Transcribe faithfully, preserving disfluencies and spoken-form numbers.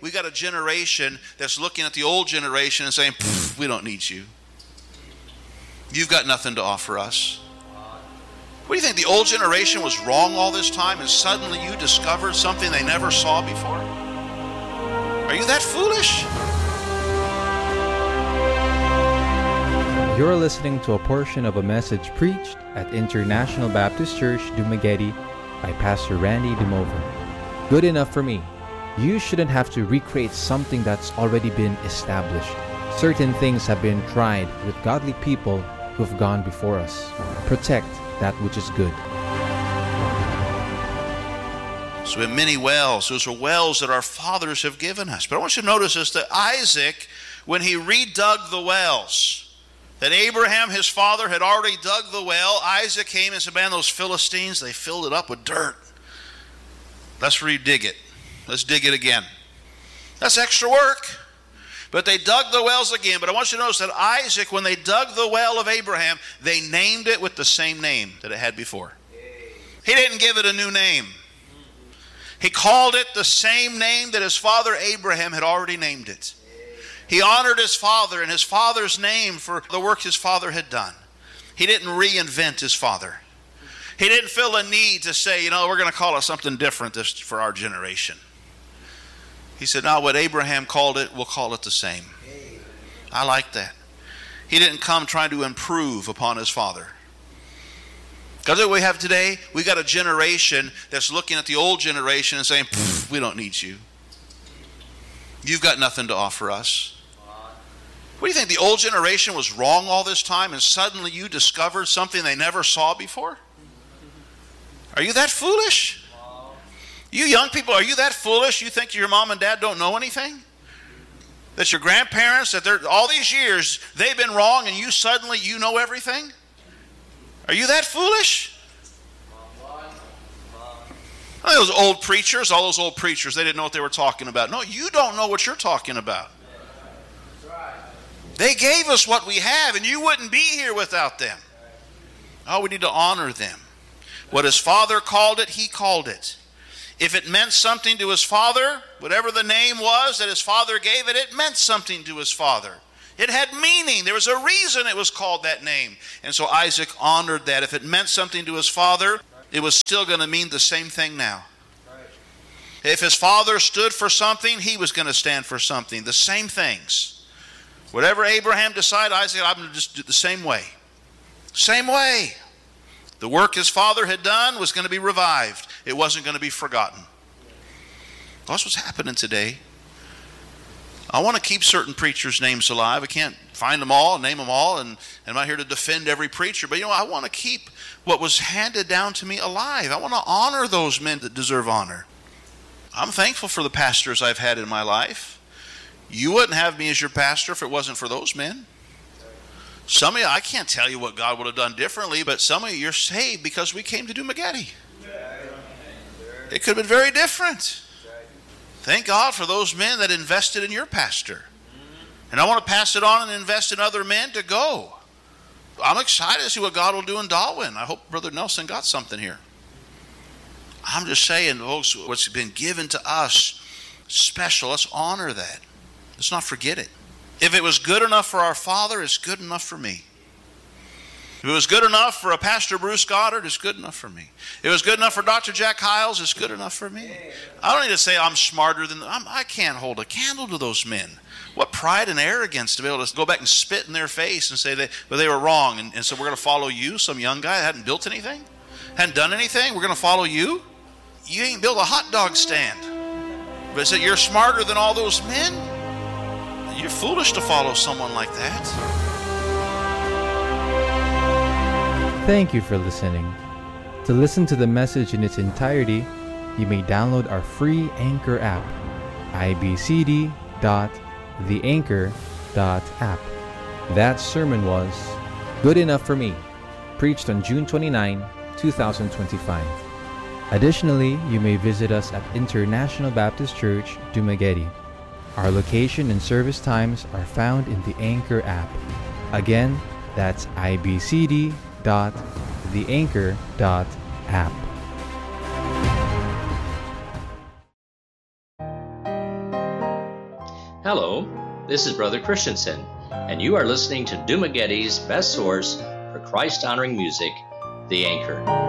we got a generation that's looking at the old generation and saying, we don't need you. You've got nothing to offer us. What do you think? The old generation was wrong all this time and suddenly you discovered something they never saw before? Are you that foolish? You're listening to a portion of a message preached at International Baptist Church, Dumaguete by Pastor Randy Dumover. Good enough for me. You shouldn't have to recreate something that's already been established. Certain things have been tried with godly people who have gone before us. Protect that which is good. So we have many wells. Those are wells that our fathers have given us. But I want you to notice this, that Isaac, when he redug the wells, that Abraham, his father, had already dug the well, Isaac came and said, man, those Philistines, they filled it up with dirt. Let's redig it. Let's dig it again. That's extra work. But they dug the wells again. But I want you to notice that Isaac, when they dug the well of Abraham, they named it with the same name that it had before. He didn't give it a new name. He called it the same name that his father Abraham had already named it. He honored his father and his father's name for the work his father had done. He didn't reinvent his father. He didn't feel a need to say, you know, we're going to call it something different this for our generation. He said, no, what Abraham called it, we'll call it the same. I like that. He didn't come trying to improve upon his father. Because what we have today, we got a generation that's looking at the old generation and saying, we don't need you. You've got nothing to offer us. What do you think? The old generation was wrong all this time and suddenly you discovered something they never saw before? Are you that foolish? You young people, are you that foolish? You think your mom and dad don't know anything? That your grandparents, that they're all these years, they've been wrong and you suddenly, you know everything? Are you that foolish? Oh, those old preachers, all those old preachers, they didn't know what they were talking about. No, you don't know what you're talking about. They gave us what we have and you wouldn't be here without them. Oh, we need to honor them. What his father called it, he called it. If it meant something to his father, whatever the name was that his father gave it, it meant something to his father. It had meaning. There was a reason it was called that name. And so Isaac honored that. If it meant something to his father, it was still going to mean the same thing now. If his father stood for something, he was going to stand for something. The same things. Whatever Abraham decided, Isaac, I'm going to just do it the same way. Same way. The work his father had done was going to be revived. It wasn't going to be forgotten. That's what's happening today. I want to keep certain preachers' names alive. I can't find them all, name them all, and, and I'm not here to defend every preacher. But you know, I want to keep what was handed down to me alive. I want to honor those men that deserve honor. I'm thankful for the pastors I've had in my life. You wouldn't have me as your pastor if it wasn't for those men. Some of you, I can't tell you what God would have done differently, but some of you, you're saved because we came to Dumaguete. It could have been very different. Thank God for those men that invested in your pastor. And I want to pass it on and invest in other men to go. I'm excited to see what God will do in Darwin. I hope Brother Nelson got something here. I'm just saying, folks, what's been given to us, special, let's honor that. Let's not forget it. If it was good enough for our father, it's good enough for me. If it was good enough for a Pastor Bruce Goddard, it's good enough for me. If it was good enough for Doctor Jack Hiles, it's good enough for me. I don't need to say I'm smarter than them. I'm, I can't hold a candle to those men. What pride and arrogance to be able to go back and spit in their face and say they, well, they were wrong. And, and so we're going to follow you, some young guy that hadn't built anything, hadn't done anything. We're going to follow you. You ain't built a hot dog stand. But is it you're smarter than all those men? You're foolish to follow someone like that. Thank you for listening. To listen to the message in its entirety, you may download our free Anchor app, i b c d dot the anchor dot app. That sermon was Good Enough for Me, preached on June twenty-ninth, twenty twenty-five. Additionally, you may visit us at International Baptist Church, Dumaguete. Our location and service times are found in the Anchor app. Again, that's i b c d dot the anchor dot app. Hello, this is Brother Christensen, and you are listening to Dumagetti's best source for Christ-honoring music, The Anchor.